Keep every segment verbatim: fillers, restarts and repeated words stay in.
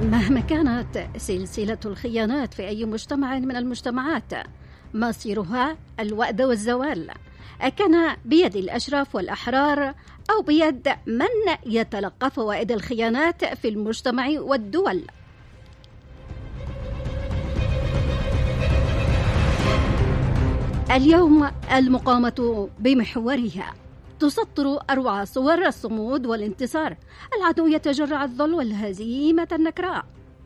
مهما كانت سلسلة الخيانات في أي مجتمع من المجتمعات مصيرها الوأد والزوال، أكان بيد الأشراف والأحرار أو بيد من يتلقى فوائد الخيانات في المجتمع والدول. اليوم المقاومة بمحورها تسطر أروع صور الصمود والانتصار، العدو يتجرع الذل والهزيمة النكراء.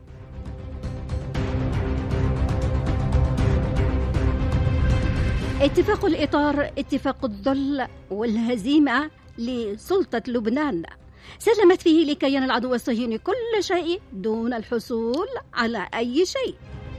اتفاق الإطار اتفاق الذل والهزيمة لسلطة لبنان سلمت فيه لكيان العدو الصهيوني كل شيء دون الحصول على أي شيء.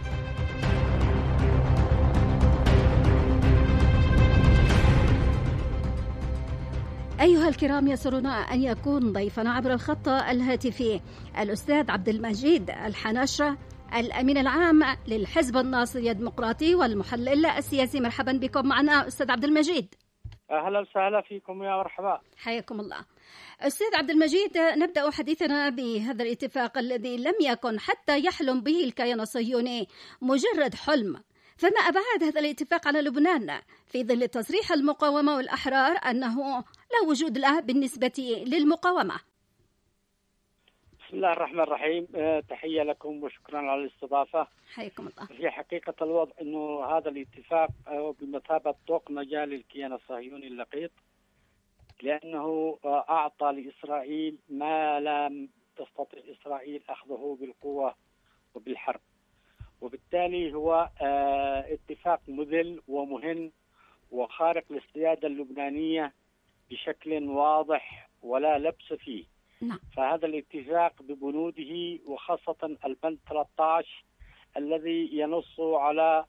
أيها الكرام، يسرنا أن يكون ضيفنا عبر الخط الهاتفي الأستاذ عبد المجيد الحناشة، الأمين العام للحزب الناصري الديمقراطي والمحلل السياسي. مرحبا بكم معنا أستاذ عبد المجيد. أهلا وسهلا فيكم يا مرحبا. حياكم الله. أستاذ عبد المجيد، نبدأ حديثنا بهذا الاتفاق الذي لم يكن حتى يحلم به الكيان الصهيوني، مجرد حلم. فما أبعاد هذا الاتفاق على لبنان في ظل تصريح المقاومة والأحرار أنه لا وجود له بالنسبة للمقاومة؟ بسم الله الرحمن الرحيم. تحية لكم وشكرا على الاستضافة. حياكم الله. في حقيقة الوضع أنه هذا الاتفاق بمثابة طوق نجاة للكيان الصهيوني اللقيط، لأنه أعطى لإسرائيل ما لم تستطع إسرائيل أخذه بالقوة وبالحرب، وبالتالي هو اتفاق مذل ومهن وخارق للسيادة اللبنانية بشكل واضح ولا لبس فيه. نعم. فهذا الاتفاق ببنوده وخاصة البند ثلاثة عشر الذي ينص على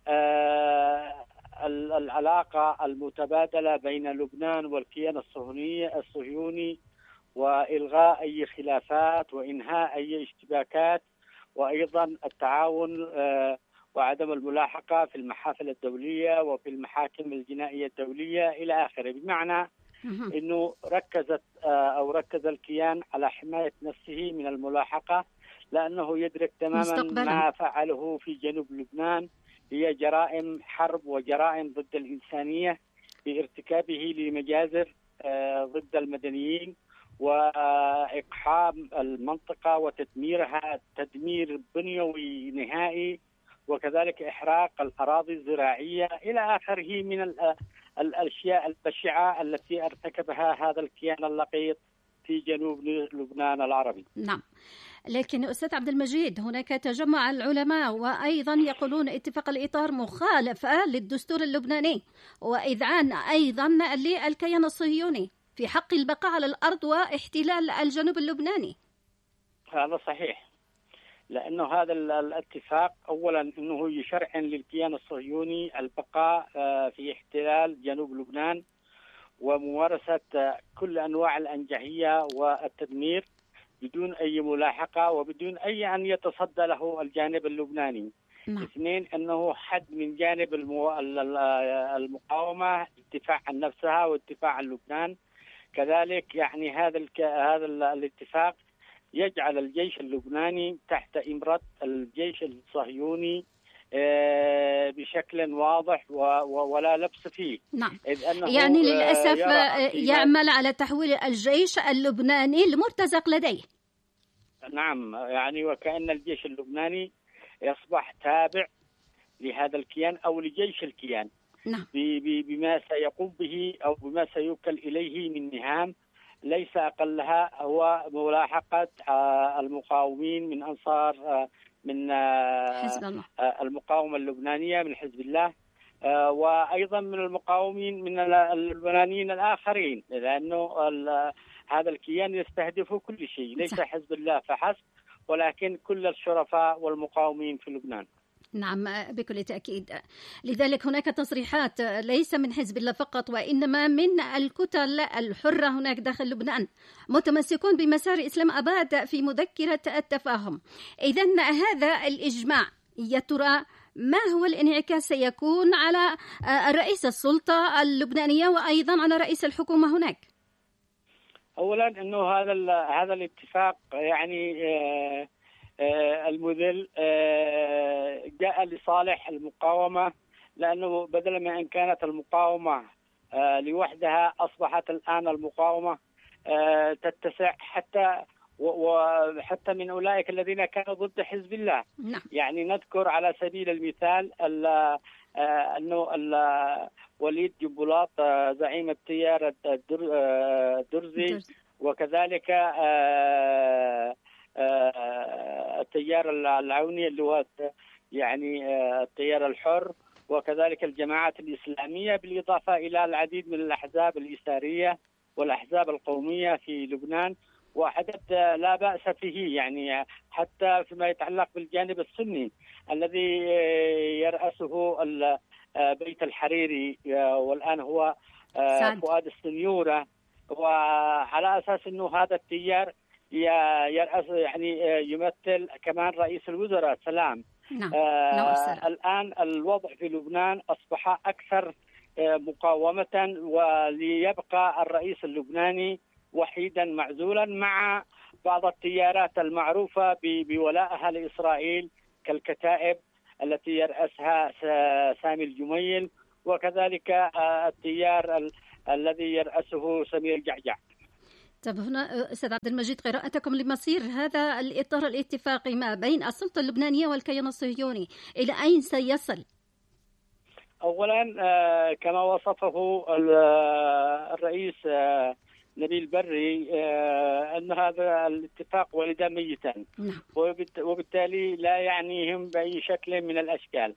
العلاقة المتبادلة بين لبنان والكيان الصهيوني الصهيوني وإلغاء أي خلافات وإنهاء أي اشتباكات، وأيضا التعاون وعدم الملاحقة في المحافل الدولية وفي المحاكم الجنائية الدولية إلى آخره. بمعنى أنه ركزت أو ركز الكيان على حماية نفسه من الملاحقة، لأنه يدرك تماما مستقبلا ما فعله في جنوب لبنان هي جرائم حرب وجرائم ضد الإنسانية بارتكابه لمجازر ضد المدنيين وإقحام المنطقة وتدميرها تدمير بنيوي نهائي، وكذلك إحراق الأراضي الزراعية إلى آخره من الأشياء البشعة التي ارتكبها هذا الكيان اللقيط في جنوب لبنان العربي. نعم، لكن أستاذ عبد المجيد، هناك تجمع العلماء وأيضا يقولون اتفاق الإطار مخالفة للدستور اللبناني وإذعان أيضا للكيان الصهيوني في حق البقاء على الأرض واحتلال الجنوب اللبناني. هذا صحيح، لأنه هذا الاتفاق أولا أنه يشرع للكيان الصهيوني البقاء في احتلال جنوب لبنان وممارسة كل أنواع الأنجحية والتدمير بدون أي ملاحقة وبدون أي أن يتصدى له الجانب اللبناني. نعم. اثنين، أنه حد من جانب المقاومة الدفاع عن نفسها والدفاع عن لبنان. كذلك يعني هذا الك... هذا الاتفاق يجعل الجيش اللبناني تحت إمرة الجيش الصهيوني بشكل واضح ولا لبس فيه. نعم. يعني للأسف يعمل على تحويل الجيش اللبناني المرتزق لديه. نعم، يعني وكأن الجيش اللبناني يصبح تابع لهذا الكيان أو لجيش الكيان. نعم. بما سيقوم به أو بما سيوكل إليه من مهام ليس أقلها هو ملاحقة المقاومين من أنصار من حزب الله. المقاومة اللبنانية من حزب الله، وأيضا من المقاومين من اللبنانيين الآخرين، لأنه هذا الكيان يستهدف كل شيء، ليس حزب الله فحسب ولكن كل الشرفاء والمقاومين في لبنان. نعم بكل تأكيد. لذلك هناك تصريحات ليس من حزب الله فقط وإنما من الكتل الحرة هناك داخل لبنان متمسكون بمسار إسلام أباد في مذكرة التفاهم. إذن هذا الإجماع يا ترى ما هو الانعكاس سيكون على رئيس السلطة اللبنانية وأيضا على رئيس الحكومة هناك؟ أولا أنه هذا هذا الاتفاق يعني المذل جاء لصالح المقاومة، لأنه بدلا من أن كانت المقاومة لوحدها أصبحت الآن المقاومة تتسع حتى وحتى من أولئك الذين كانوا ضد حزب الله. نعم. يعني نذكر على سبيل المثال أنه وليد جنبلاط زعيم التيار الدرزي، وكذلك التيار العوني اللي هو يعني التيار الحر، وكذلك الجماعات الإسلامية، بالإضافة إلى العديد من الأحزاب اليسارية والأحزاب القومية في لبنان، وعدد لا بأس فيه. يعني حتى فيما يتعلق بالجانب السني الذي يرأسه بيت الحريري والآن هو فؤاد السنيورة، وعلى أساس أنه هذا التيار يرأس يعني يمثل كمان رئيس الوزراء سلام. نعم. آه الآن الوضع في لبنان أصبح أكثر مقاومة، وليبقى الرئيس اللبناني وحيدا معزولا مع بعض التيارات المعروفة بولائها لإسرائيل كالكتائب التي يرأسها سامي الجميل، وكذلك التيار ال- الذي يرأسه سمير جعجع. طب هنا أستاذ عبد المجيد، قراءتكم لمصير هذا الإطار الاتفاقي ما بين السلطة اللبنانية والكيان الصهيوني إلى أين سيصل؟ أولا كما وصفه الرئيس نبيل بري أن هذا الاتفاق ولد ميتا، وبالتالي لا يعنيهم بأي شكل من الأشكال،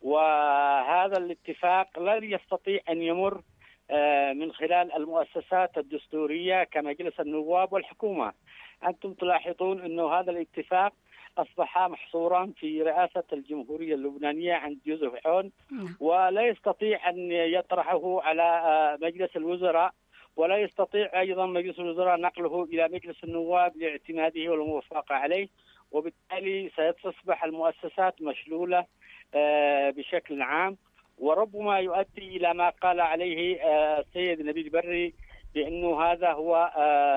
وهذا الاتفاق لا يستطيع أن يمر من خلال المؤسسات الدستورية كمجلس النواب والحكومة. أنتم تلاحظون أن هذا الاتفاق أصبح محصورا في رئاسة الجمهورية اللبنانية عند يوسف حون، ولا يستطيع أن يطرحه على مجلس الوزراء، ولا يستطيع أيضا مجلس الوزراء نقله إلى مجلس النواب لاعتماده والموافقة عليه، وبالتالي ستصبح المؤسسات مشلولة بشكل عام، وربما يؤدي إلى ما قال عليه السيد نبيل بري بأنه هذا هو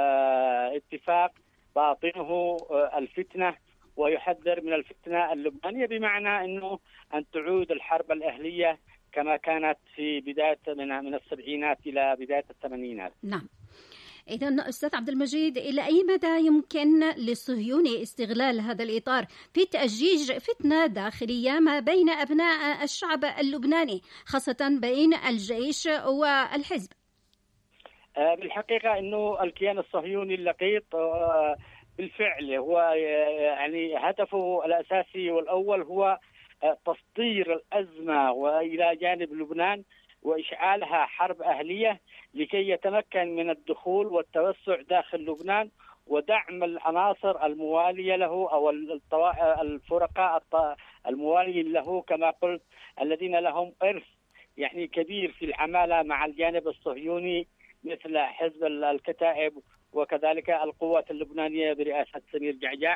اتفاق باطنه الفتنة، ويحذر من الفتنة اللبنانية، بمعنى أنه أن تعود الحرب الأهلية كما كانت في بداية من من السبعينات إلى بداية الثمانينات. نعم. إذن أستاذ عبد المجيد، إلى أي مدى يمكن للصهيوني استغلال هذا الإطار في تأجيج فتنة داخلية ما بين أبناء الشعب اللبناني، خاصة بين الجيش والحزب؟ بالحقيقة أنه الكيان الصهيوني اللقيط بالفعل هو يعني هدفه الأساسي والأول هو تصدير الأزمة وإلى جانب لبنان وإشعالها حرب أهلية لكي يتمكن من الدخول والتوسع داخل لبنان ودعم العناصر الموالية له أو الفرقاء الموالية له كما قلت، الذين لهم إرث يعني كبير في العمالة مع الجانب الصهيوني مثل حزب الكتائب وكذلك القوات اللبنانية برئاسة سمير جعجع،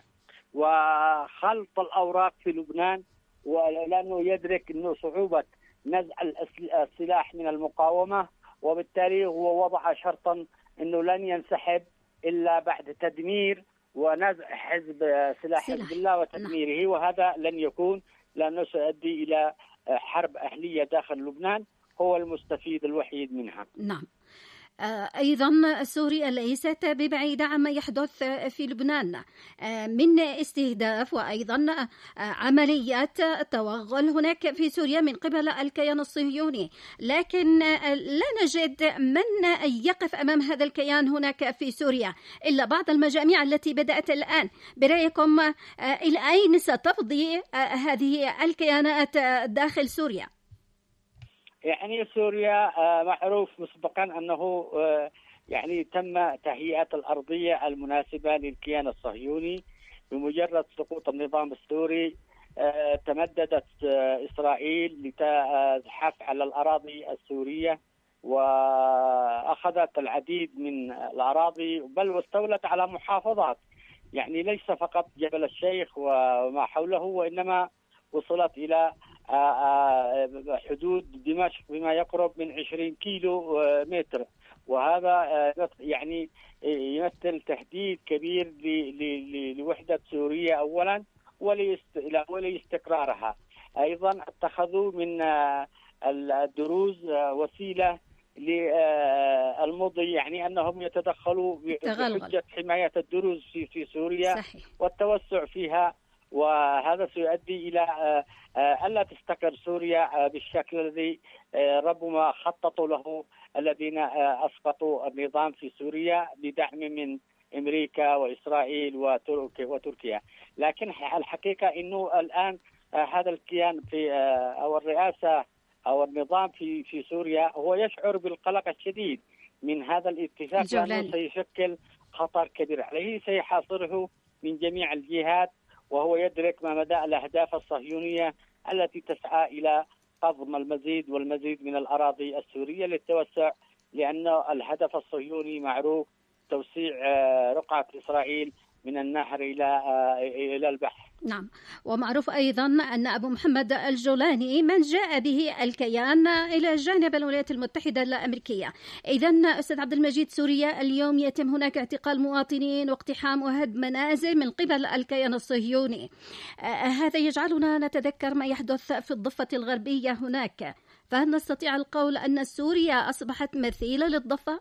وخلط الأوراق في لبنان، ولأنه يدرك أنه صعوبة نزع السلاح من المقاومة، وبالتالي هو وضع شرطا أنه لن ينسحب إلا بعد تدمير ونزع حزب سلاح حزب الله وتدميره، وهذا لن يكون لأنه سيؤدي إلى حرب أهلية داخل لبنان هو المستفيد الوحيد منها. نعم. أيضا سوريا ليست ببعيدة عما يحدث في لبنان من استهداف وأيضا عمليات توغل هناك في سوريا من قبل الكيان الصهيوني، لكن لا نجد من يقف أمام هذا الكيان هناك في سوريا إلا بعض المجاميع التي بدأت الآن. برأيكم إلى أين ستفضي هذه الكيانات داخل سوريا؟ يعني سوريا معروف مسبقا أنه يعني تم تهيئة الأرضية المناسبة للكيان الصهيوني. بمجرد سقوط النظام السوري تمددت إسرائيل لتزحف على الأراضي السورية وأخذت العديد من الأراضي، بل واستولت على محافظات، يعني ليس فقط جبل الشيخ وما حوله، وإنما وصلت إلى حدود دمشق بما يقرب من عشرين كيلو متر، وهذا يعني يمثل تهديد كبير لوحدة سوريا أولا ولاستقرارها. أيضا اتخذوا من الدروز وسيلة للمضي، يعني أنهم يتدخلوا بحجة حماية الدروز في في سوريا صحيح. والتوسع فيها، وهذا سيؤدي إلى ألا تستقر سوريا بالشكل الذي ربما خططوا له الذين أسقطوا النظام في سوريا بدعم من أمريكا وإسرائيل وتركيا. لكن الحقيقة أنه الآن هذا الكيان في أو الرئاسة أو النظام في في سوريا هو يشعر بالقلق الشديد من هذا الاتفاق، لأنه سيشكل خطر كبير عليه، سيحاصره من جميع الجهات، وهو يدرك ما مدى الأهداف الصهيونية التي تسعى إلى قضم المزيد والمزيد من الأراضي السورية للتوسع، لأن الهدف الصهيوني معروف: توسيع رقعة إسرائيل من النهر إلى إلى البحر. نعم، ومعروف أيضا أن أبو محمد الجولاني من جاء به الكيان إلى جانب الولايات المتحدة الأمريكية. إذن أستاذ عبد المجيد، سوريا اليوم يتم هناك اعتقال مواطنين واقتحام وهدم منازل من قبل الكيان الصهيوني. هذا يجعلنا نتذكر ما يحدث في الضفة الغربية هناك، فهل نستطيع القول أن سوريا أصبحت مثيلة للضفة؟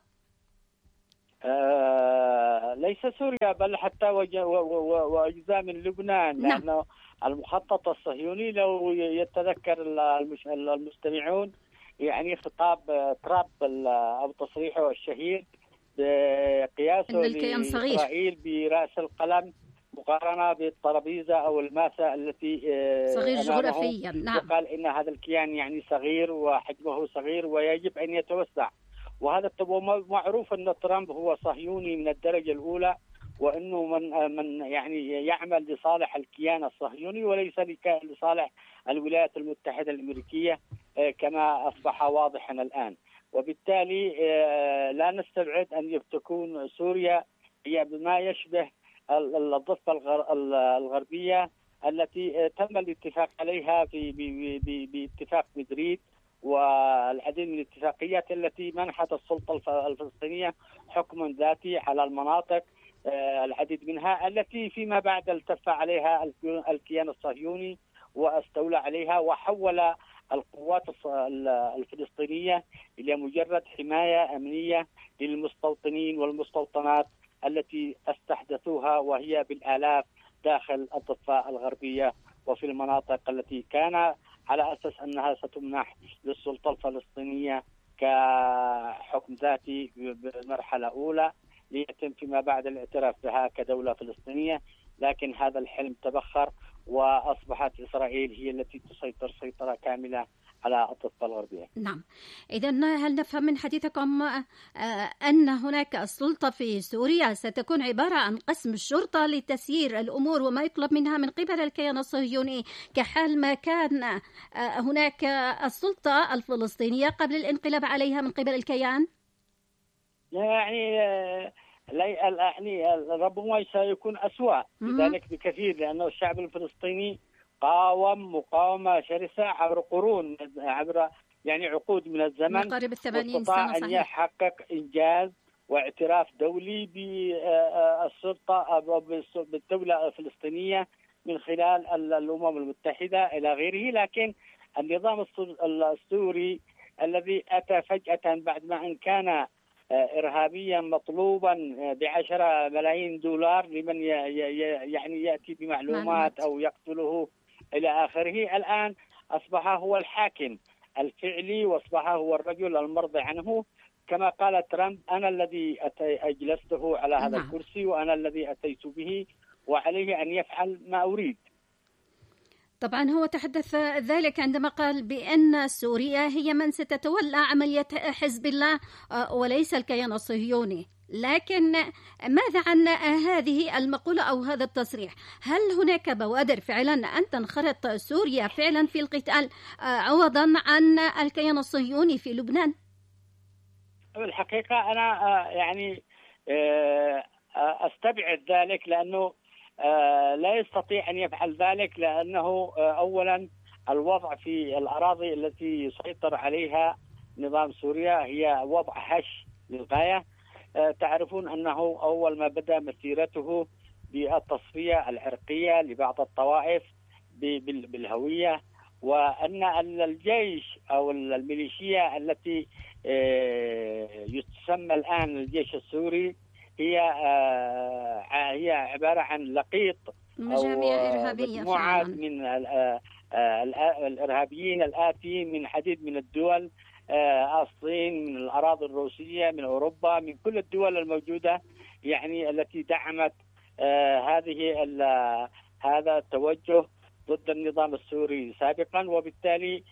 آه ليس سوريا بل حتى وأجزاء من لبنان، لأن نعم. المخطط الصهيوني لو يتذكر المستمعون يعني خطاب ترامب أو تصريحه الشهير بقياسه لإسرائيل برأس القلم مقارنة بالطرابيزة أو الماسة التي صغير جغرافيا. نعم. وقال إن هذا الكيان يعني صغير وحجمه صغير ويجب أن يتوسع. وهذا معروف أن ترامب هو صهيوني من الدرجة الأولى، وأنه من من يعني يعمل لصالح الكيان الصهيوني وليس لصالح الولايات المتحدة الأمريكية كما أصبح واضحا الآن. وبالتالي لا نستبعد أن تكون سوريا هي بما يشبه الضفة الغربية التي تم الاتفاق عليها في باتفاق مدريد، والعديد من الاتفاقيات التي منحت السلطة الفلسطينية حكم ذاتي على المناطق، العديد منها التي فيما بعد التف عليها الكيان الصهيوني واستولى عليها وحول القوات الفلسطينية إلى مجرد حماية أمنية للمستوطنين والمستوطنات التي استحدثوها، وهي بالآلاف داخل الضفة الغربية وفي المناطق التي كان على أساس أنها ستمنح للسلطة الفلسطينية كحكم ذاتي بمرحلة أولى ليتم فيما بعد الاعتراف بها كدولة فلسطينية. لكن هذا الحلم تبخر وأصبحت إسرائيل هي التي تسيطر سيطرة كاملة على الضفة الغربية. نعم، إذن هل نفهم من حديثكم أن هناك السلطة في سوريا ستكون عبارة عن قسم الشرطة لتسيير الأمور وما يطلب منها من قبل الكيان الصهيوني كحال ما كان هناك السلطة الفلسطينية قبل الانقلاب عليها من قبل الكيان؟ يعني يعني ربما سيكون أسوأ ذلك بكثير، لأنه الشعب الفلسطيني قاوم مقاومة شرسة عبر قرون، عبر يعني عقود من الزمن، قريب الثمانين سنة أن يحقق إنجاز واعتراف دولي بالسلطة أو بالدولة الفلسطينية من خلال الأمم المتحدة إلى غيره. لكن النظام السوري الذي أتى فجأة بعد ما أن كان إرهابيا مطلوبا بعشرة ملايين دولار لمن يعني يأتي بمعلومات أو يقتله إلى آخره، الآن أصبح هو الحاكم الفعلي وأصبح هو الرجل المرضي عنه. كما قال ترامب: أنا الذي أجلسته على هذا نعم. الكرسي وأنا الذي أتيت به وعليه أن يفعل ما أريد. طبعا هو تحدث ذلك عندما قال بأن سوريا هي من ستتولى عملية حزب الله وليس الكيان الصهيوني. لكن ماذا عن هذه المقولة أو هذا التصريح؟ هل هناك بوادر فعلا أن تنخرط سوريا فعلا في القتال عوضا عن الكيان الصهيوني في لبنان؟ الحقيقة أنا يعني أستبعد ذلك، لأنه لا يستطيع أن يفعل ذلك، لأنه أولا الوضع في الأراضي التي يسيطر عليها نظام سوريا هي وضع هش للغاية. تعرفون أنه أول ما بدأ مسيرته بالتصفية العرقية لبعض الطوائف بالهوية، وأن الجيش أو الميليشيا التي يسمى الآن الجيش السوري هي هي عبارة عن لقيط مجاميع إرهابية مجموعات من الإرهابيين الآتين من عديد من الدول، الصين، من الأراضي الروسية، من أوروبا، من كل الدول الموجودة يعني التي دعمت هذه هذا التوجه ضد النظام السوري سابقا، وبالتالي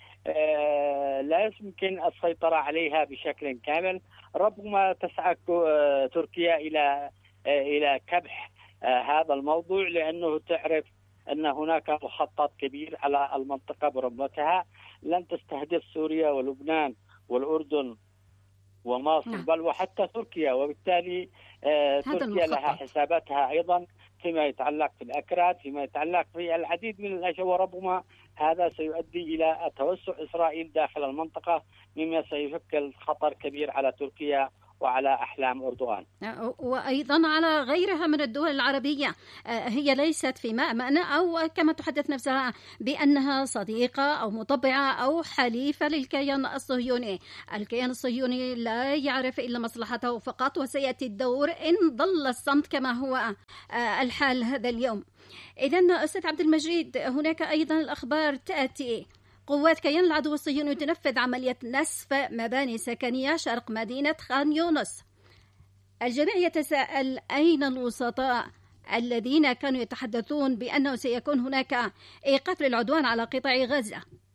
لا يمكن السيطرة عليها بشكل كامل. ربما تسعى تركيا إلى إلى كبح هذا الموضوع، لأنه تعرف أن هناك مخطط كبير على المنطقة برمتها لن تستهدف سوريا ولبنان والأردن ومصر بل وحتى تركيا، وبالتالي تركيا لها حساباتها أيضا فيما يتعلق في الأكراد، فيما يتعلق في العديد من الأشياء، وربما هذا سيؤدي إلى توسع إسرائيل داخل المنطقة مما سيشكل خطر كبير على تركيا وعلى أحلام أردوغان، وأيضا على غيرها من الدول العربية. هي ليست في مأمن أو كما تحدث نفسها بأنها صديقة أو مطبعة أو حليفة للكيان الصهيوني. الكيان الصهيوني لا يعرف إلا مصلحته فقط، وسيأتي الدور إن ظل الصمت كما هو الحال هذا اليوم. إذن أستاذ عبد المجيد، هناك أيضا الأخبار تأتي قوات كيان العدو الصهيوني تنفذ عملية نسف مباني سكنية شرق مدينة خان يونس. الجميع يتساءل أين الوسطاء الذين كانوا يتحدثون بأنه سيكون هناك إيقاف للعدوان على قطاع غزة؟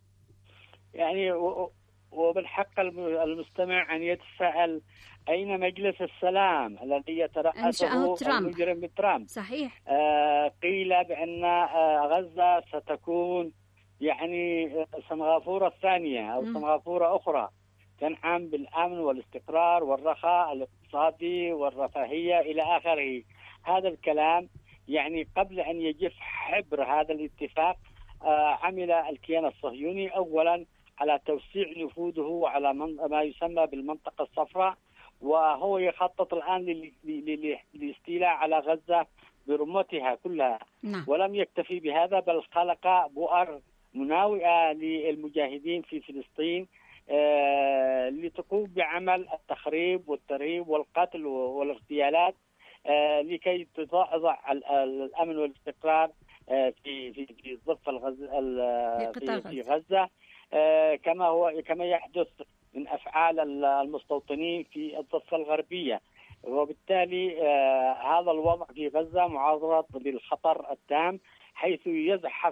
يعني وبالحق المستمع أن يتساءل أين مجلس السلام الذي يترأسه المجرم ترامب؟ صحيح. آه قيل بأن آه غزة ستكون يعني سنغافورة الثانية أو سنغافورة أخرى تنعم بالأمن والاستقرار والرخاء الاقتصادي والرفاهية إلى آخره. هذا الكلام يعني قبل أن يجف حبر هذا الاتفاق آه عمل الكيان الصهيوني أولا على توسيع نفوذه على ما يسمى بالمنطقة الصفراء، وهو يخطط الآن للاستيلاء على غزة برمتها كلها. نعم. ولم يكتفي بهذا بل خلق بؤر مناوئة للمجاهدين في فلسطين آه لتقوم بعمل التخريب والترهيب والقتل والاغتيالات آه لكي تضع الأمن والاستقرار آه في في في الضفة الغز... في, في غزة آه كما هو كما يحدث من أفعال المستوطنين في الضفة الغربية. وبالتالي آه هذا الوضع في غزة معرض للخطر التام، حيث يزحف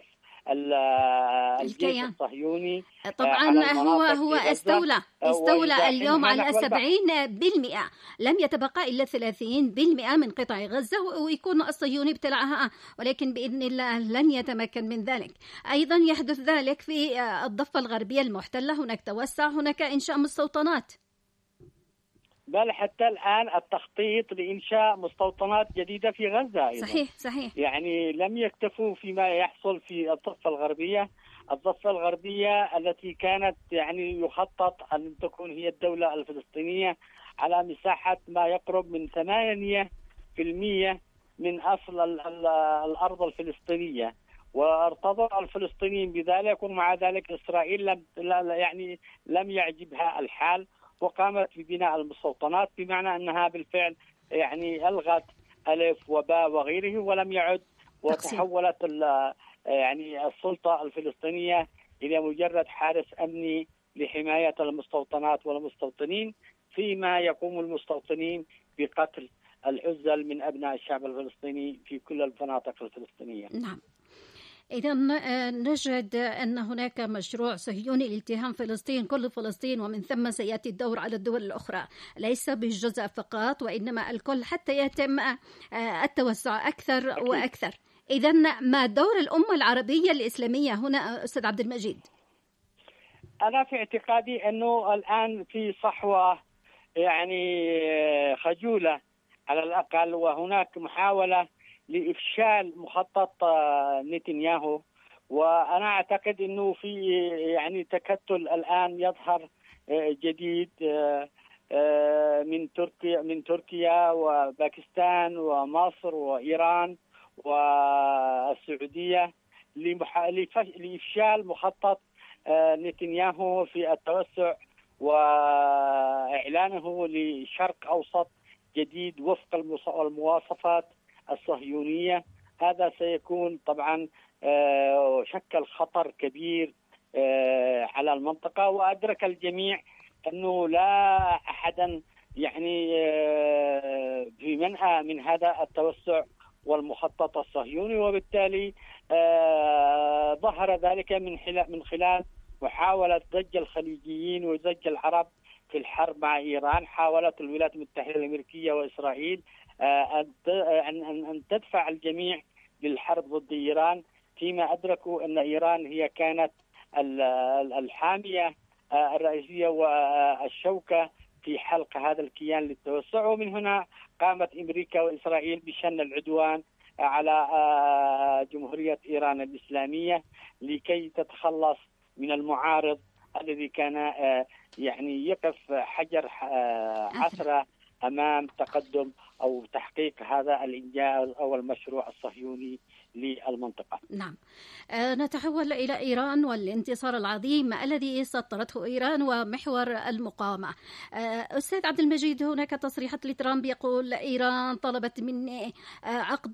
الجيش الصهيوني. طبعا هو هو استولى استولى اليوم على سبعين بالمئة، لم يتبقى إلا ثلاثين بالمئة من قطاع غزة، ويكون الصهيوني ابتلعها، ولكن بإذن الله لن يتمكن من ذلك. أيضا يحدث ذلك في الضفة الغربية المحتلة، هناك توسع، هناك إنشاء مستوطنات، بل حتى الآن التخطيط لإنشاء مستوطنات جديدة في غزة أيضا. صحيح صحيح. يعني لم يكتفوا فيما يحصل في الضفة الغربية. الضفة الغربية التي كانت يعني يخطط أن تكون هي الدولة الفلسطينية على مساحة ما يقرب من ثمانية بالمئة من أصل الأرض الفلسطينية، وارتضى الفلسطينيين بذلك، ومع ذلك إسرائيل لم يعني لم يعجبها الحال وقامت ببناء المستوطنات، بمعنى أنها بالفعل يعني ألغت ألف وباء وغيره ولم يعد، وتحولت يعني السلطة الفلسطينية إلى مجرد حارس أمني لحماية المستوطنات والمستوطنين، فيما يقوم المستوطنين بقتل العزل من أبناء الشعب الفلسطيني في كل المناطق الفلسطينية. نعم. إذا نجد أن هناك مشروع صهيوني لالتهام فلسطين، كل فلسطين، ومن ثم سيأتي الدور على الدول الأخرى، ليس بالجزء فقط وإنما الكل، حتى يتم التوسع أكثر أكيد. وأكثر. إذا ما دور الأمة العربية الإسلامية هنا أستاذ عبد المجيد؟ أنا في اعتقادي أنه الآن في صحوة يعني خجولة على الأقل، وهناك محاولة لإفشال مخطط نتنياهو، وأنا أعتقد أنه في يعني تكتل الآن يظهر جديد من تركيا من تركيا وباكستان ومصر وإيران والسعودية لإفشال مخطط نتنياهو في التوسع وإعلانه لشرق أوسط جديد وفق المواصفات الصهيونية. هذا سيكون طبعا شكل خطر كبير على المنطقة، وأدرك الجميع أنه لا أحدا يعني في منأى من هذا التوسع والمخطط الصهيوني، وبالتالي ظهر ذلك من من خلال محاولة ضج الخليجيين وضج العرب في الحرب مع إيران. حاولت الولايات المتحدة الأمريكية وإسرائيل أن تدفع الجميع للحرب ضد إيران، فيما أدركوا أن إيران هي كانت الحامية الرئيسية والشوكة في حلق هذا الكيان للتوسع. ومن هنا قامت أمريكا وإسرائيل بشن العدوان على جمهورية إيران الإسلامية لكي تتخلص من المعارض الذي كان يعني يقف حجر عثرة أمام تقدم أو تحقيق هذا الإنجاز أو المشروع الصهيوني للمنطقة. نعم. آه نتحول إلى إيران والانتصار العظيم الذي سطرته إيران ومحور المقاومة. آه أستاذ عبد المجيد، هناك تصريحات لترامب يقول إيران طلبت مني آه عقد